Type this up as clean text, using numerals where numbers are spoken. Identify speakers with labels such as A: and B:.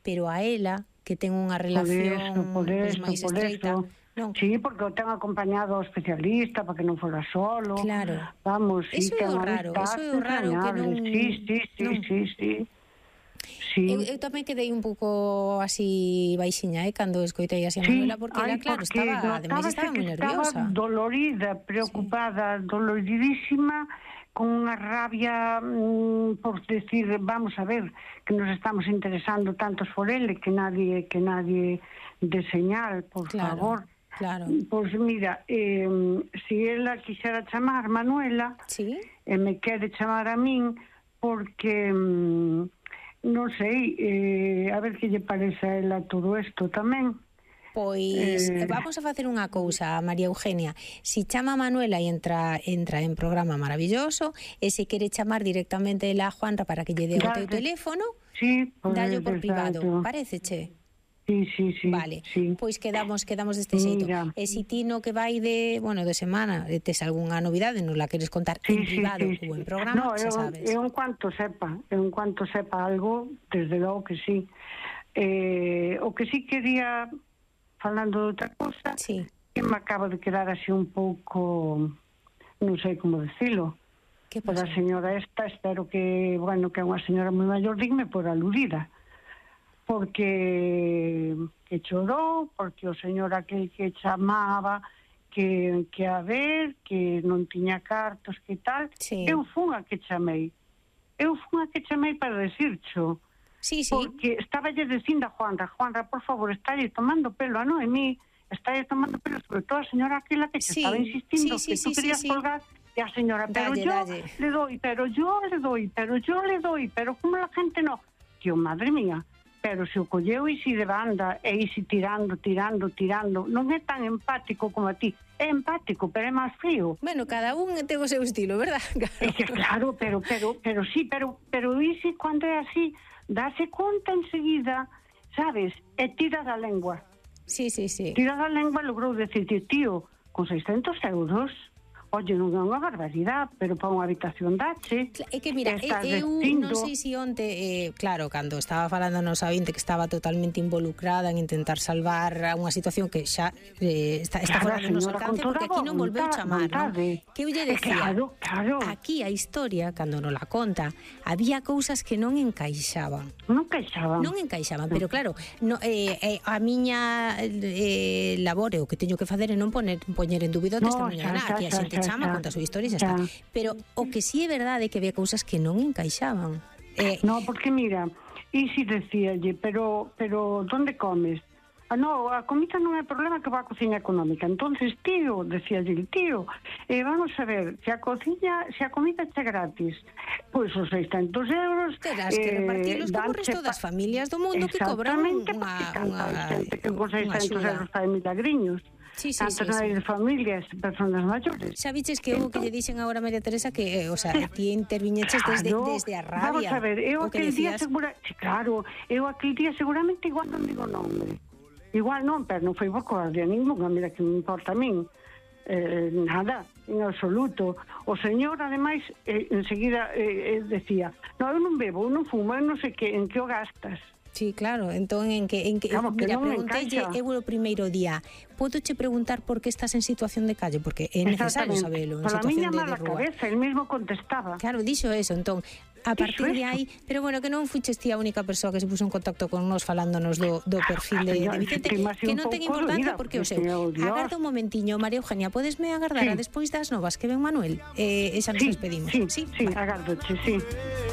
A: pero a ela, que ten unha relación máis estreita...
B: Non. Sí, porque o ten acompañado ao especialista para que non fora solo.
A: Claro.
B: Vamos, sí,
A: eso é o raro, que non...
B: Sí.
A: Eu tamén quedei un pouco así baixiña, cando escoitei así a Manuela, porque ela, claro, estaba moi nerviosa.
B: Estaba dolorida, preocupada, doloridísima, con unha rabia por decir, vamos a ver, que nos estamos interesando tantos por ele, que nadie de señal, por favor.
A: Claro.
B: Pois mira, se ela quixera chamar Manuela,
A: sí,
B: e me quere chamar a min, porque non sei, a ver que lle parece a ela todo isto tamén.
A: Pois vamos a facer unha cousa, María Eugenia. Si chama a Manuela e entra en programa maravilloso, e se quere chamar directamente ela a Juanra para que lle dé o teu teléfono,
B: sí,
A: dallo por privado, paréceche?
B: Sí.
A: Vale,
B: sí.
A: Pois quedamos deste xeito. E se ti no que vai de semana tes algunha novidade, nos la queres contar en privado ou en programa, xa sabes.
B: Eu en cuanto sepa algo, desde logo que sí. O que sí quería, falando de outra cosa, que me acabo de quedar así un pouco, non sei como decilo, por a señora esta, espero que, bueno, que é unha señora moi maior, digme por aludida, porque que chorou, porque o señor aquel que chamaba que a ver, que non tiña cartos, que tal. Eu fun a que chamei para decircho.
A: Sí.
B: Porque estaba lle dicindo a Juanra, por favor, estálle tomando pelo a Noemí, estálle tomando pelo, sobre todo a señora aquela que estaba insistindo que tú querías colgar, e a señora, pero yo le doy, pero como la gente no. Tío, madre mía, pero se o colleu e se de banda e se tirando, non é tan empático como a ti. É empático, pero é máis frío.
A: Bueno, cada un ten o seu estilo, verdad?
B: Claro, pero ese cando é así, dáse conta enseguida, sabes, e tira da lengua.
A: Sí.
B: Tira da lengua, logrou decirte, tío, con 600 euros... Oye, non é unha barbaridade, pero para unha habitación dache.
A: É que mira, eu non sei se onte, claro, cando estaba falando a nosa ointe que estaba totalmente involucrada en intentar salvar unha situación que xa está fora do noso alcance, porque aquí non volveu chamar, non? Que eu lle decía, aquí a historia, cando nos la conta, había cousas que non encaixaban. Non encaixaban, pero claro, a miña labore, o que teño que facer é non poñer en dúbido o testemunho de nada, que a xente chama, conta a súa historia e xa está. Pero o que sí é verdade é que había cousas que non encaixaban.
B: No, porque mira, e si decíalle, pero onde comes? No, a comida non é problema, que va a cociña económica. Entonces, tío, decíalle, vamos a ver, se a comida é gratis, pois os 600 euros
A: terás que repartirlos como o resto das familias do mundo que cobran unha
B: xente que con 600 euros fai milagriños. Tanto de familias, personas maiores.
A: Xa viches que o que lle dixen agora a María Teresa, que, o sea, ti interviñeches desde a rabia.
B: Vamos a ver, eu aquel día seguramente igual non digo nome. Igual non, pero non foi por cobardia ninguna, mira que me importa a min. Nada, en absoluto. O señor, ademais, enseguida decía, no, eu non bebo, eu non fumo, eu non sei en que o gastas.
A: Sí, claro, entón mira, pregunteille eu o primeiro día, podo che preguntar por que estás en situación de calle, porque é necesario sabelo, en situación de rúa.
B: Por a miña mala cabeza, el mismo contestaba.
A: Claro, dixo eso, entón, a partir de aí, pero bueno, que non fuches ti a única persoa que se puso en contacto con nos falándonos do perfil de Vicente, que non ten importancia porque o seu. Agarda un momentiño, María Eugenia, podesme agardar a despois das novas que ven Manuel? E xa nos despedimos.
B: Sí, agardoche, sí.